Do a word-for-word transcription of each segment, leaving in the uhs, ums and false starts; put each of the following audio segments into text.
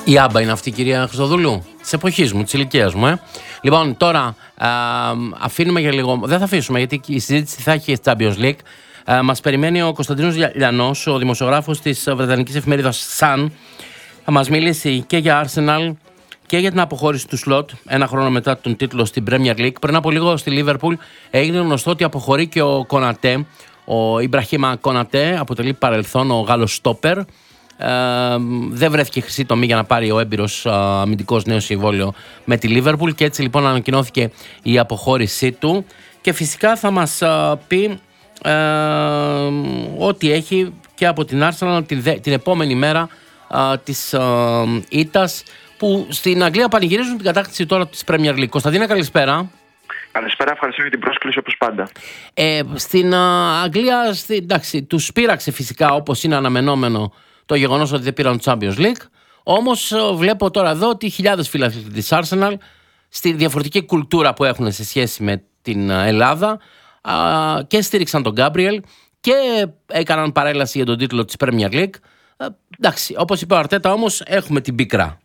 Η Άμπα είναι αυτή, κυρία Χριστοδούλου, της εποχής μου, της ηλικίας μου. Ε. Λοιπόν, τώρα α, αφήνουμε για λίγο. Δεν θα αφήσουμε, γιατί η συζήτηση θα έχει Champions League. Α, μας περιμένει ο Κωνσταντίνος Λιανός, ο δημοσιογράφος της βρετανικής εφημερίδας Sun. Θα μας μιλήσει και για Arsenal και για την αποχώρηση του Σλότ ένα χρόνο μετά τον τίτλο στην Premier League. Πριν από λίγο στη Liverpool έγινε γνωστό ότι αποχωρεί και ο Κονατέ. Ο Ιμπραχίμα Κονατέ αποτελεί παρελθόν ο Γάλλος στόπερ. Ε, δεν βρέθηκε χρυσή τομή για να πάρει ο έμπειρος αμυντικός νέο συμβόλαιο με τη Liverpool, και έτσι λοιπόν ανακοινώθηκε η αποχώρησή του, και φυσικά θα μας α, πει ε, ό,τι έχει και από την Arsenal την, την επόμενη μέρα α, της α, ήττας, που στην Αγγλία πανηγυρίζουν την κατάκτηση τώρα της Premier League. Κωνσταντίνα, καλησπέρα. Καλησπέρα, ευχαριστώ για την πρόσκληση όπως πάντα. Ε, στην α, Αγγλία, στη, εντάξει, τους πείραξε φυσικά, όπως είναι αναμενόμενο, το γεγονός ότι δεν πήραν το Champions League. Όμως βλέπω τώρα εδώ ότι χιλιάδες φίλαθλοι της Arsenal, στη διαφορετική κουλτούρα που έχουν σε σχέση με την Ελλάδα, α, και στήριξαν τον Γκάμπριελ και έκαναν παρέλαση για τον τίτλο της Premier League. Ε, εντάξει, όπως είπε ο Αρτέτα, όμως έχουμε την πίκρα.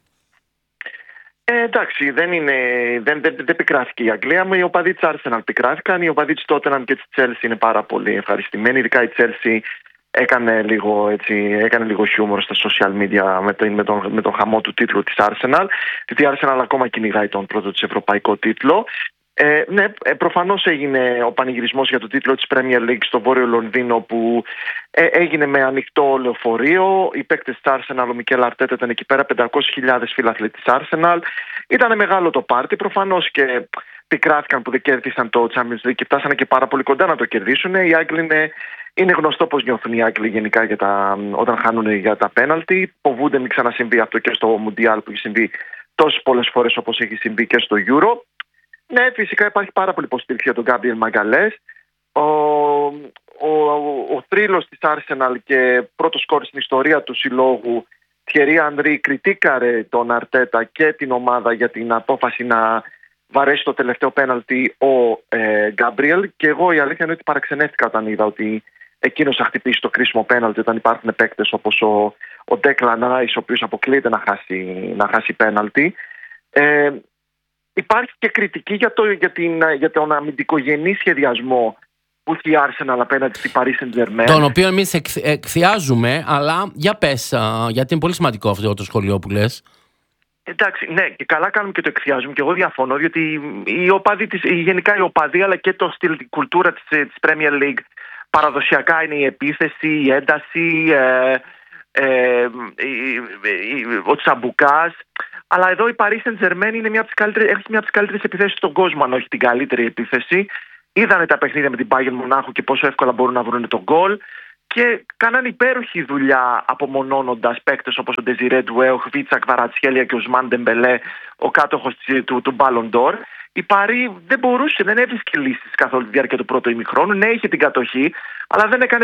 Ε, εντάξει, δεν, είναι, δεν, δεν, δεν πικράθηκε η Αγγλία. Οι οπαδοί της Arsenal πικράφηκαν. Οι οπαδοί της Tottenham και της Chelsea είναι πάρα πολύ ευχαριστημένοι. Ειδικά η Chelsea έκανε λίγο, έτσι, έκανε λίγο χιούμορ στα social media με τον, με, τον, με τον χαμό του τίτλου της Arsenal. Γιατί η Arsenal ακόμα κυνηγάει τον πρώτο της ευρωπαϊκό τίτλο. Ε, ναι, προφανώς έγινε ο πανηγυρισμός για τον τίτλο της Premier League στο Βόρειο Λονδίνο, που ε, έγινε με ανοιχτό λεωφορείο. Οι παίκτες της Arsenal, ο Μικέλ Αρτέτα ήταν εκεί πέρα, πεντακόσιες χιλιάδες φίλαθλοι της Arsenal. Ήταν μεγάλο το πάρτι, προφανώς και πικράθηκαν που δεν κέρδισαν το Champions League και φτάσανε και πάρα πολύ κοντά να το κερδίσουν. Οι Άγγλοι είναι, είναι γνωστό πώς νιώθουν οι Άγγλοι γενικά για τα, όταν χάνουν για τα πέναλτι. Φοβούνται μην ξανασυμβεί αυτό και στο Μουντιάλ, που έχει συμβεί τόσες πολλές φορές όπως έχει συμβεί και στο Euro. Ναι, φυσικά υπάρχει πάρα πολύ υποστήριξη για τον Γκάμπριελ Μαγκαλές. Ο, ο, ο, ο θρύλος της Arsenal και πρώτος σκόρ στην ιστορία του συλλόγου, Thierry Henry, κριτήκαρε τον Αρτέτα και την ομάδα για την απόφαση να βαρέσει το τελευταίο πέναλτι ο ε, Γκάμπριελ. Και εγώ η αλήθεια είναι ότι παραξενεύτηκα όταν είδα ότι εκείνος θα χτυπήσει το κρίσιμο πέναλτι, όταν υπάρχουν παίκτες όπως ο, ο Declan Rice, ο οποίος αποκλείεται να χάσει, να χάσει πέναλτι. Ε, Υπάρχει και κριτική για, το, για, την, για τον αμυντικογενή σχεδιασμό που έχει η Arsenal απέναντι στη Paris Saint-Germain. Τον οποίο εμείς εκ, εκθιάζουμε, αλλά για πες, γιατί είναι πολύ σημαντικό αυτό το σχολείο που λες. Εντάξει, ναι, και καλά κάνουμε και το εκθιάζουμε, και εγώ διαφωνώ, διότι οι οπαδοί της, γενικά οι οπαδοί, αλλά και το στυλ, η κουλτούρα της, της Premier League παραδοσιακά είναι η επίθεση, η ένταση, ε, ε, ο τσαμπουκάς. Αλλά εδώ η Paris Saint-Germain είναι μια από τις καλύτερες, έχει μια από τις καλύτερες επιθέσεις στον κόσμο, αν όχι την καλύτερη επίθεση. Είδανε τα παιχνίδια με την Bayern Μονάχου και πόσο εύκολα μπορούν να βρουν τον γκολ. Και κάνανε υπέροχη δουλειά απομονώνοντας παίκτες όπως ο Ντεζιρέ Ντουέ, ο Χβίτσα Κβαρατσχέλια και ο Ουσμάν Ντεμπελέ, ο κάτοχος του, του Ballon d'Or. Η Paris δεν μπορούσε, δεν έβρισκε λύσεις καθ' όλη τη διάρκεια του πρώτου ημιχρόνου. Ναι, είχε την κατοχή, αλλά δεν έκανε